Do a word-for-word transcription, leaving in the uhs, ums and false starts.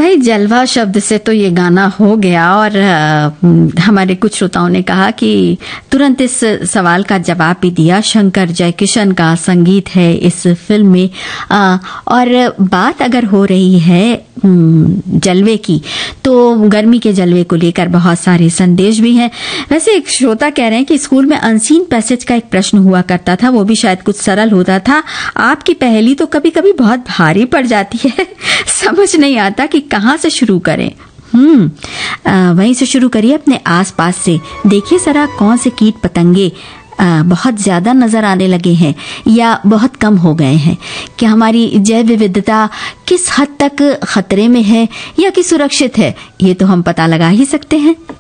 भाई जलवा शब्द से तो ये गाना हो गया और आ, हमारे कुछ श्रोताओं ने कहा कि तुरंत इस सवाल का जवाब भी दिया। शंकर जयकिशन का संगीत है इस फिल्म में। आ, और बात अगर हो रही है जलवे की, तो गर्मी के जलवे को लेकर बहुत सारे संदेश भी हैं। वैसे एक श्रोता कह रहे हैं कि स्कूल में अनसीन पैसेज का एक प्रश्न हुआ करता था, वो भी शायद कुछ सरल होता था। आपकी पहेली तो कभी कभी बहुत भारी पड़ जाती है, समझ नहीं आता कि कहाँ से शुरू करें। हम्म वहीं से शुरू करिए, अपने आसपास से। देखिए जरा कौन से कीट पतंगे आ, बहुत ज्यादा नजर आने लगे हैं या बहुत कम हो गए हैं। कि हमारी जैव विविधता किस हद तक खतरे में है या कि सुरक्षित है, ये तो हम पता लगा ही सकते हैं।